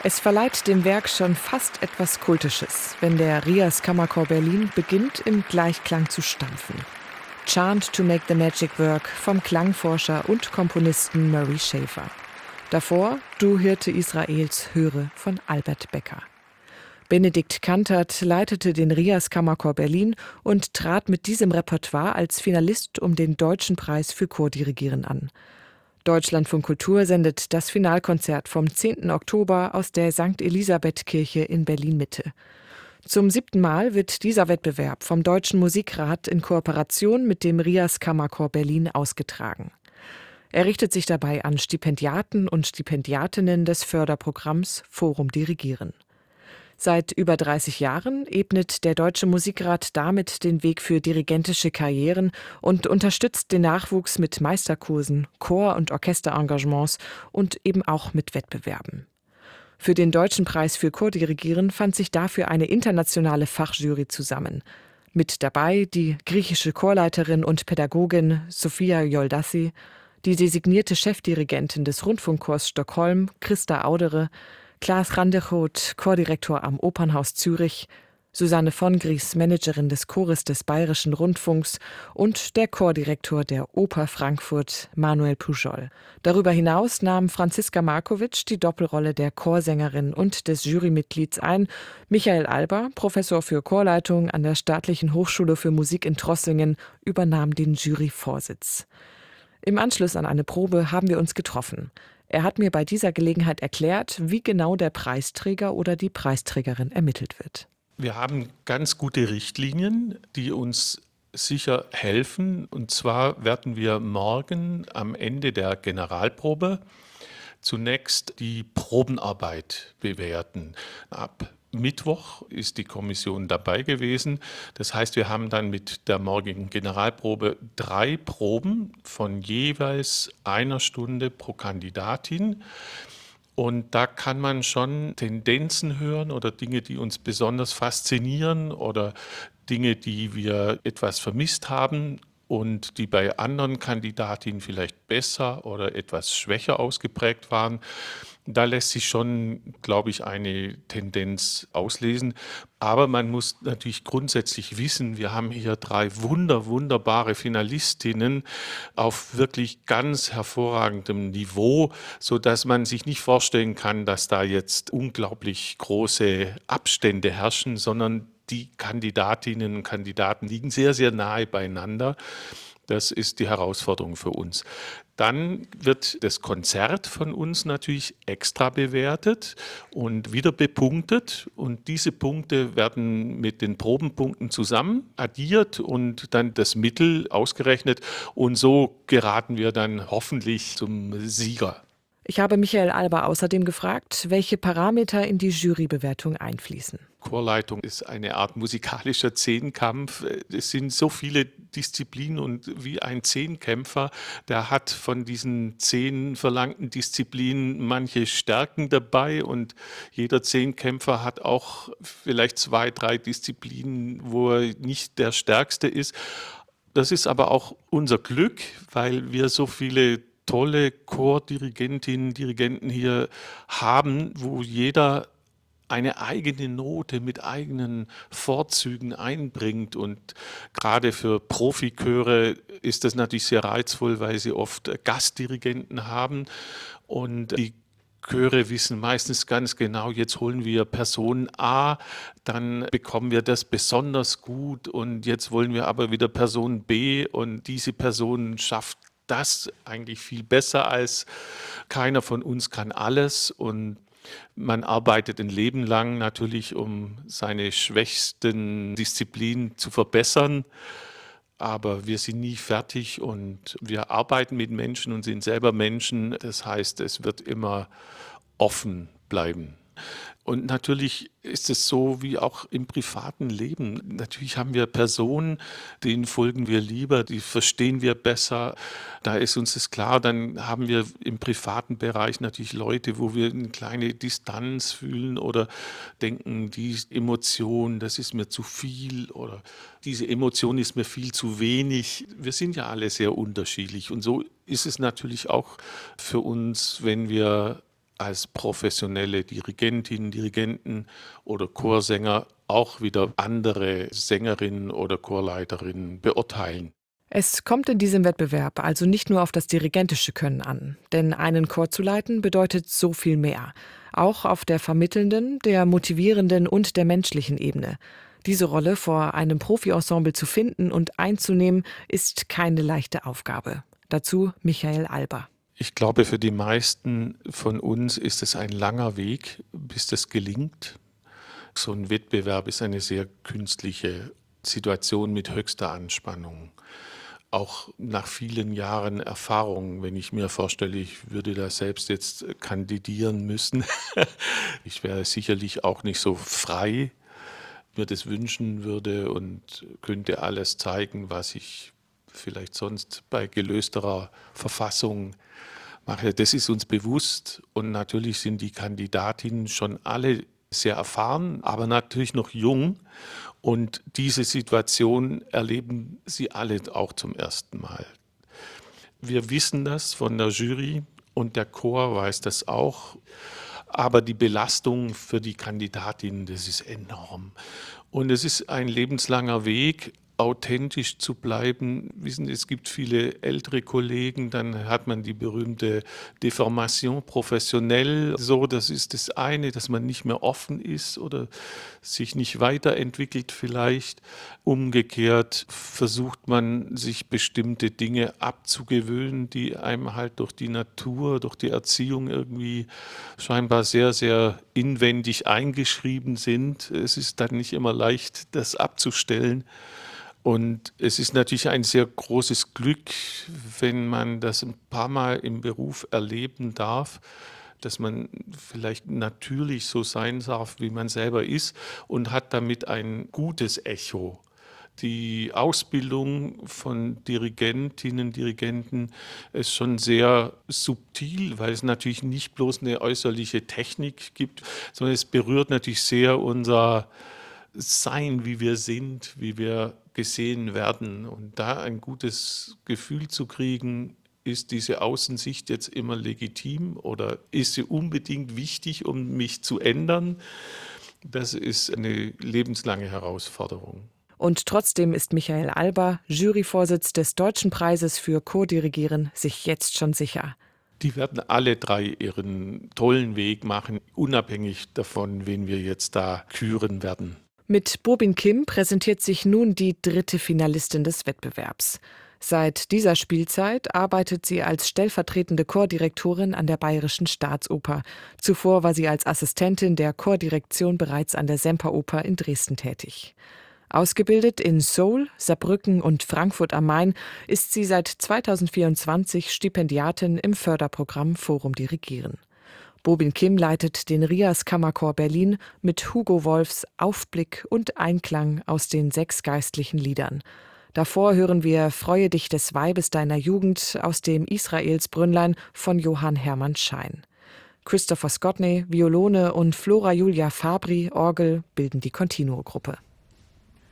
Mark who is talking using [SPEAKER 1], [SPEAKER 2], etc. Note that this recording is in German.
[SPEAKER 1] Es verleiht dem Werk schon fast etwas Kultisches, wenn der Rias Kammerchor Berlin beginnt, im Gleichklang zu stampfen. Chant to make the magic work vom Klangforscher und Komponisten Murray Schafer. Davor Du Hirte Israels höre von Albert Becker. Benedikt Kantert leitete den Rias Kammerchor Berlin und trat mit diesem Repertoire als Finalist um den Deutschen Preis für Chordirigieren an. Deutschlandfunk Kultur sendet das Finalkonzert vom 10. Oktober aus der St. Elisabeth-Kirche in Berlin-Mitte. Zum 7. Mal wird dieser Wettbewerb vom Deutschen Musikrat in Kooperation mit dem Rias Kammerchor Berlin ausgetragen. Er richtet sich dabei an Stipendiaten und Stipendiatinnen des Förderprogramms Forum Dirigieren. Seit über 30 Jahren ebnet der Deutsche Musikrat damit den Weg für dirigentische Karrieren und unterstützt den Nachwuchs mit Meisterkursen, Chor- und Orchesterengagements und eben auch mit Wettbewerben. Für den Deutschen Preis für Chordirigieren fand sich dafür eine internationale Fachjury zusammen. Mit dabei die griechische Chorleiterin und Pädagogin Sophia Yoldassi, die designierte Chefdirigentin des Rundfunkchors Stockholm, Christa Audere, Klaas Randechoot, Chordirektor am Opernhaus Zürich, Susanne von Gries, Managerin des Chores des Bayerischen Rundfunks und der Chordirektor der Oper Frankfurt, Manuel Pujol. Darüber hinaus nahm Franziska Markovic die Doppelrolle der Chorsängerin und des Jurymitglieds ein. Michael Alber, Professor für Chorleitung an der Staatlichen Hochschule für Musik in Trossingen, übernahm den Juryvorsitz. Im Anschluss an eine Probe haben wir uns getroffen. Er hat mir bei dieser Gelegenheit erklärt, wie genau der Preisträger oder die Preisträgerin ermittelt wird.
[SPEAKER 2] Wir haben ganz gute Richtlinien, die uns sicher helfen. Und zwar werden wir morgen am Ende der Generalprobe zunächst die Probenarbeit bewerten. Ab Mittwoch ist die Kommission dabei gewesen. Das heißt, wir haben dann mit der morgigen Generalprobe 3 Proben von jeweils 1 Stunde pro Kandidatin. Und da kann man schon Tendenzen hören oder Dinge, die uns besonders faszinieren oder Dinge, die wir etwas vermisst haben und die bei anderen Kandidatinnen vielleicht besser oder etwas schwächer ausgeprägt waren. Da lässt sich schon, glaube ich, eine Tendenz auslesen. Aber man muss natürlich grundsätzlich wissen, wir haben hier 3 wunderbare Finalistinnen auf wirklich ganz hervorragendem Niveau, sodass man sich nicht vorstellen kann, dass da jetzt unglaublich große Abstände herrschen, sondern die Kandidatinnen und Kandidaten liegen sehr, sehr nahe beieinander. Das ist die Herausforderung für uns. Dann wird das Konzert von uns natürlich extra bewertet und wieder bepunktet. Und diese Punkte werden mit den Probenpunkten zusammen addiert und dann das Mittel ausgerechnet. Und so geraten wir dann hoffentlich zum Sieger.
[SPEAKER 1] Ich habe Michael Alber außerdem gefragt, welche Parameter in die Jurybewertung einfließen.
[SPEAKER 2] Chorleitung ist eine Art musikalischer Zehnkampf. Es sind so viele Disziplinen und wie ein Zehnkämpfer, der hat von diesen 10 verlangten Disziplinen manche Stärken dabei und jeder Zehnkämpfer hat auch vielleicht 2, 3 Disziplinen, wo er nicht der Stärkste ist. Das ist aber auch unser Glück, weil wir so viele tolle Chordirigentinnen, Dirigenten hier haben, wo jeder eine eigene Note mit eigenen Vorzügen einbringt. Und gerade für Profichöre ist das natürlich sehr reizvoll, weil sie oft Gastdirigenten haben. Und die Chöre wissen meistens ganz genau, jetzt holen wir Person A, dann bekommen wir das besonders gut und jetzt wollen wir aber wieder Person B und diese Person schafft das eigentlich viel besser als keiner von uns kann alles und man arbeitet ein Leben lang natürlich, um seine schwächsten Disziplinen zu verbessern, aber wir sind nie fertig und wir arbeiten mit Menschen und sind selber Menschen. Das heißt, es wird immer offen bleiben. Und natürlich ist es so wie auch im privaten Leben. Natürlich haben wir Personen, denen folgen wir lieber, die verstehen wir besser. Da ist uns das klar. Dann haben wir im privaten Bereich natürlich Leute, wo wir eine kleine Distanz fühlen oder denken, die Emotion, das ist mir zu viel oder diese Emotion ist mir viel zu wenig. Wir sind ja alle sehr unterschiedlich. Und so ist es natürlich auch für uns, wenn wir als professionelle Dirigentinnen, Dirigenten oder Chorsänger auch wieder andere Sängerinnen oder Chorleiterinnen beurteilen.
[SPEAKER 1] Es kommt in diesem Wettbewerb also nicht nur auf das dirigentische Können an, denn einen Chor zu leiten bedeutet so viel mehr. Auch auf der vermittelnden, der motivierenden und der menschlichen Ebene. Diese Rolle vor einem Profi-Ensemble zu finden und einzunehmen, ist keine leichte Aufgabe. Dazu Michael Alber.
[SPEAKER 2] Ich glaube, für die meisten von uns ist es ein langer Weg, bis das gelingt. So ein Wettbewerb ist eine sehr künstliche Situation mit höchster Anspannung. Auch nach vielen Jahren Erfahrung, wenn ich mir vorstelle, ich würde da selbst jetzt kandidieren müssen. Ich wäre sicherlich auch nicht so frei, mir das wünschen würde und könnte alles zeigen, was ich vielleicht sonst bei gelösterer Verfassung mache. Das ist uns bewusst und natürlich sind die Kandidatinnen schon alle sehr erfahren, aber natürlich noch jung. Und diese Situation erleben sie alle auch zum ersten Mal. Wir wissen das von der Jury und der Chor weiß das auch. Aber die Belastung für die Kandidatinnen, das ist enorm. Und es ist ein lebenslanger Weg, authentisch zu bleiben. Wissen, es gibt viele ältere Kollegen, dann hat man die berühmte Deformation professionell. So, das ist das eine, dass man nicht mehr offen ist oder sich nicht weiterentwickelt vielleicht. Umgekehrt versucht man, sich bestimmte Dinge abzugewöhnen, die einem halt durch die Natur, durch die Erziehung irgendwie scheinbar sehr, sehr inwendig eingeschrieben sind. Es ist dann nicht immer leicht, das abzustellen. Und es ist natürlich ein sehr großes Glück, wenn man das ein paar Mal im Beruf erleben darf, dass man vielleicht natürlich so sein darf, wie man selber ist und hat damit ein gutes Echo. Die Ausbildung von Dirigentinnen, Dirigenten ist schon sehr subtil, weil es natürlich nicht bloß eine äußerliche Technik gibt, sondern es berührt natürlich sehr unser Sein, wie wir sind, wie wir gesehen werden. Und da ein gutes Gefühl zu kriegen, ist diese Außensicht jetzt immer legitim oder ist sie unbedingt wichtig, um mich zu ändern? Das ist eine lebenslange Herausforderung.
[SPEAKER 1] Und trotzdem ist Michael Alber, Juryvorsitz des Deutschen Preises für Chordirigieren, sich jetzt schon sicher.
[SPEAKER 2] Die werden alle drei ihren tollen Weg machen, unabhängig davon, wen wir jetzt da küren werden.
[SPEAKER 1] Mit Bobin Kim präsentiert sich nun die dritte Finalistin des Wettbewerbs. Seit dieser Spielzeit arbeitet sie als stellvertretende Chordirektorin an der Bayerischen Staatsoper. Zuvor war sie als Assistentin der Chordirektion bereits an der Semperoper in Dresden tätig. Ausgebildet in Seoul, Saarbrücken und Frankfurt am Main ist sie seit 2024 Stipendiatin im Förderprogramm Forum Dirigieren. Bobin Kim leitet den Rias Kammerchor Berlin mit Hugo Wolfs Aufblick und Einklang aus den 6 geistlichen Liedern. Davor hören wir Freue dich des Weibes deiner Jugend aus dem Israelsbrünnlein von Johann Hermann Schein. Christopher Scotney, Violone und Flora Julia Fabri, Orgel bilden die Continuo-Gruppe.